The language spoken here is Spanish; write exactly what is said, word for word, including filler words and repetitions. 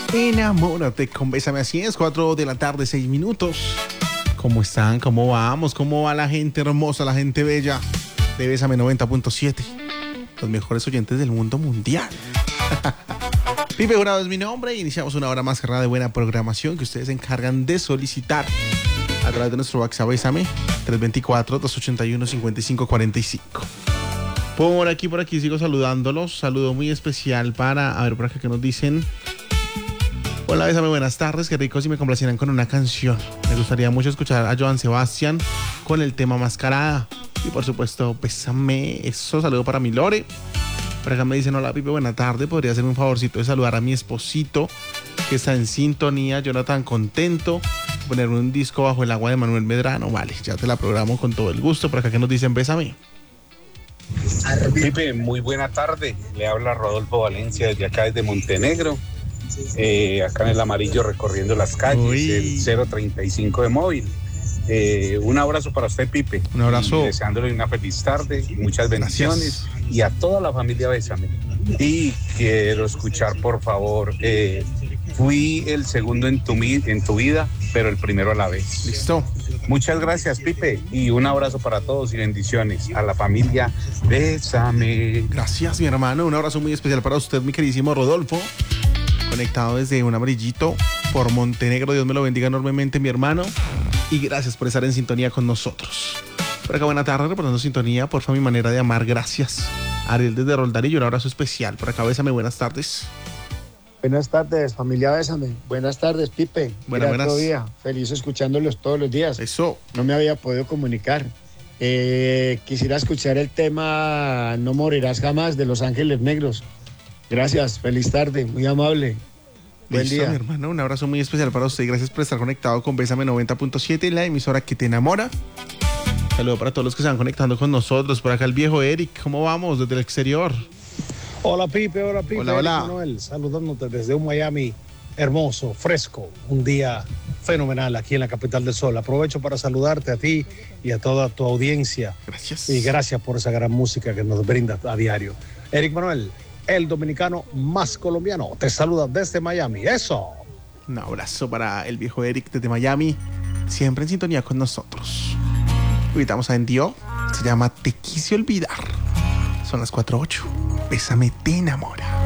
Enamórate con Bésame, así es, cuatro de la tarde, seis minutos. ¿Cómo están? ¿Cómo vamos? ¿Cómo va la gente hermosa, la gente bella de Bésame noventa punto siete? Los mejores oyentes del mundo mundial. Pipe Jurado es mi nombre y iniciamos una hora más cargada de buena programación que ustedes se encargan de solicitar a través de nuestro WhatsApp Bésame tres dos cuatro, dos ocho uno, cinco cinco cuatro cinco. Por aquí, por aquí sigo saludándolos. Saludo muy especial para, a ver por acá que nos dicen. Hola, Bésame, buenas tardes, qué rico si me complacieran con una canción. Me gustaría mucho escuchar a Joan Sebastián con el tema Mascarada. Y por supuesto, Bésame, eso, saludo para mi Lore. Por acá me dicen, hola Pipe, buena tarde, podría hacerme un favorcito de saludar a mi esposito que está en sintonía, Jonathan contento, poner un disco bajo el agua de Manuel Medrano. Vale, ya te la programo con todo el gusto. Por acá que nos dicen, Bésame. Pipe, muy buena tarde, le habla Rodolfo Valencia desde acá, desde Montenegro. Eh, acá en el amarillo recorriendo las calles. Uy. El cero treinta y cinco de móvil. Eh, un abrazo para usted, Pipe. Un abrazo. Y deseándole una feliz tarde, muchas bendiciones. Gracias. Y a toda la familia Bésame. Y quiero escuchar, por favor, eh, fui el segundo en tu, en tu vida, pero el primero a la vez. Listo. Muchas gracias, Pipe, y un abrazo para todos y bendiciones a la familia Bésame. Gracias, mi hermano. Un abrazo muy especial para usted, mi queridísimo Rodolfo. Conectado desde un amarillito por Montenegro. Dios me lo bendiga enormemente, mi hermano. Y gracias por estar en sintonía con nosotros. Por acá, buena tarde, reportando sintonía. Porfa, mi manera de amar, gracias. Ariel desde Roldarillo, un abrazo especial. Por acá, Bésame, buenas tardes. Buenas tardes, familia Bésame. Buenas tardes, Pipe. Buenas, buenas. Otro día. Feliz escuchándolos todos los días. Eso. No me había podido comunicar. Eh, quisiera escuchar el tema No morirás jamás de Los Ángeles Negros. Gracias, feliz tarde, muy amable. Buen Listo, día. mi hermano, un abrazo muy especial para usted y gracias por estar conectado con Bésame noventa punto siete, la emisora que te enamora. Saludo para todos los que se van conectando con nosotros. Por acá el viejo Eric, ¿cómo vamos desde el exterior? Hola Pipe, hola Pipe. Hola, hola. Manuel, saludándote desde un Miami hermoso, fresco, un día fenomenal aquí en la capital del sol. Aprovecho para saludarte a ti y a toda tu audiencia. Gracias. Y gracias por esa gran música que nos brinda a diario. Eric Manuel, el dominicano más colombiano, te saluda desde Miami. ¡Eso! Un abrazo para el viejo Eric desde Miami, siempre en sintonía con nosotros. Invitamos a Endio, se llama Te quise olvidar. Son las cuatro ocho. Bésame, te enamora.